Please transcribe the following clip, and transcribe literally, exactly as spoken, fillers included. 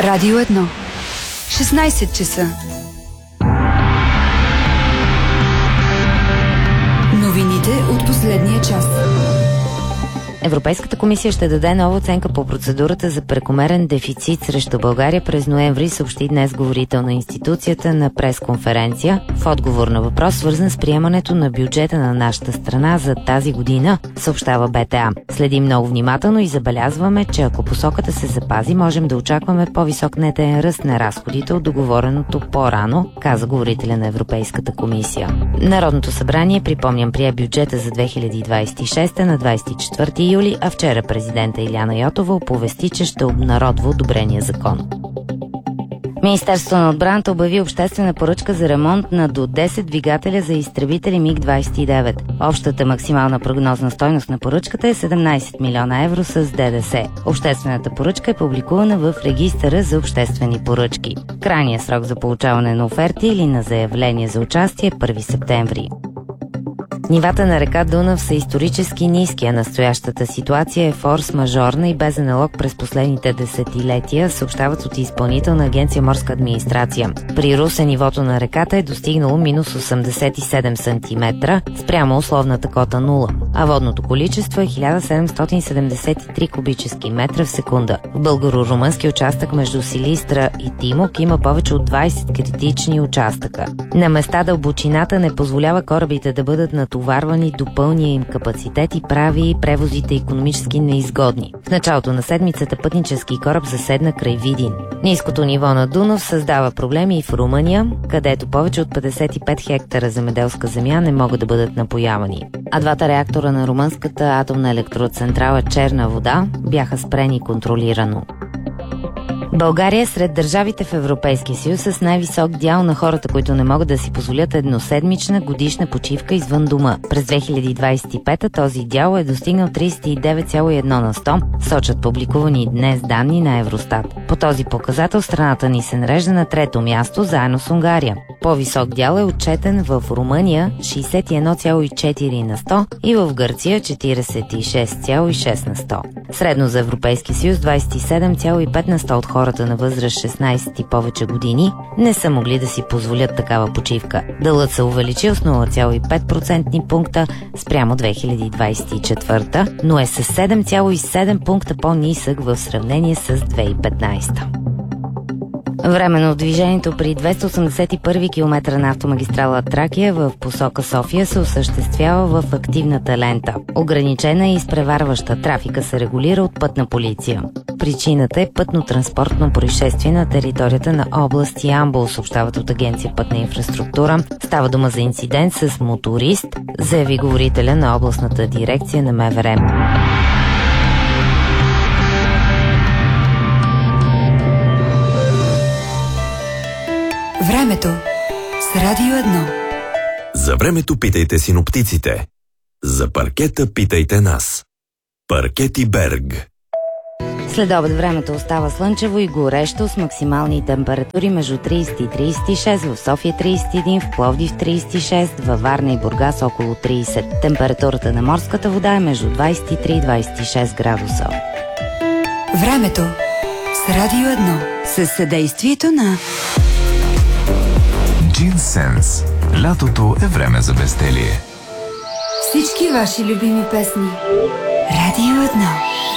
Радио едно. шестнайсет часа. Новините от последния час. Европейската комисия ще даде нова оценка по процедурата за прекомерен дефицит срещу България през ноември, съобщи днес говорител на институцията на пресконференция в отговор на въпрос, свързан с приемането на бюджета на нашата страна за тази година, съобщава БТА. Следим много внимателно и забелязваме, че ако посоката се запази, можем да очакваме по-висок нетен ръст на разходите от договореното по-рано, каза говорителя на Европейската комисия. Народното събрание, припомням, прие бюджета за две хиляди двадесет и шеста на двадесет и четвърти юли, а вчера президента Илияна Йотова оповести, че ще обнародва одобрения закон. Министерството на отбраната обяви обществена поръчка за ремонт на до десет двигателя за изтребители МиГ двадесет и девет. Общата максимална прогнозна стойност на поръчката е седемнайсет милиона евро с ДДС. Обществената поръчка е публикувана в регистъра за обществени поръчки. Крайният срок за получаване на оферти или на заявление за участие е първи септември. Нивата на река Дунав са исторически ниски, а настоящата ситуация е форс-мажорна и без аналог през последните десетилетия, съобщават от Изпълнителна агенция Морска администрация. При Русе нивото на реката е достигнало минус осемдесет и седем сантиметра спрямо условната кота нула, а водното количество е хиляда седемстотин седемдесет и три кубически метра в секунда. В българо-румънски участък между Силистра и Тимок има повече от двадесет критични участъка. На места дълбочината не позволява корабите да бъдат натоварвани до пълния им капацитет и прави превозите икономически неизгодни. В началото на седмицата пътнически кораб заседна край Видин. Ниското ниво на Дунав създава проблеми и в Румъния, където повече от петдесет и пет хектара земеделска земя не могат да бъдат напоявани. А двата реактора на румънската атомна електроцентрала Черна вода бяха спрени контролирано. България е сред държавите в Европейския съюз с най-висок дял на хората, които не могат да си позволят едноседмична годишна почивка извън дома. През две хиляди двадесет и пета този дял е достигнал тридесет и девет цяло и едно на сто, сочат публикувани днес данни на Евростат. По този показател страната ни се нарежда на трето място, заедно с Унгария. По-висок дял е отчетен в Румъния шейсет и едно цяло и четири на сто и в Гърция четиридесет и шест цяло и шест на сто. Средно за Европейския съюз двадесет и седем цяло и пет на сто от хората на възраст шестнайсет и повече години не са могли да си позволят такава почивка. Дълът се увеличил с нула цяло и пет процентни пункта спрямо две хиляди двадесет и четвърта, но е с седем цяло и седем пункта по-нисък в сравнение с две хиляди и петнайсета. Временно движението при двеста осемдесет и първи километра на автомагистрала Тракия в посока София се осъществява в активната лента. Ограничена и изпреварваща трафика се регулира от пътна полиция. Причината е пътно-транспортно происшествие на територията на област Ямбол, съобщават от агенция Пътна инфраструктура. Става дума за инцидент с моторист, заяви говорителя на областната дирекция на МВР. Времето с Радио едно. За времето питайте синоптиците. За паркета питайте нас. Паркети Берг. След обед времето остава слънчево и горещо с максимални температури между тридесет и тридесет и шест, в София тридесет и един, в Пловдив тридесет и шест, във Варна и Бургас около тридесет. Температурата на морската вода е между двадесет и три и двадесет и шест градуса. Времето с Радио едно. Със съдействието на Джинсенс. Лятото е време за безделие. Всички ваши любими песни. Радио едно.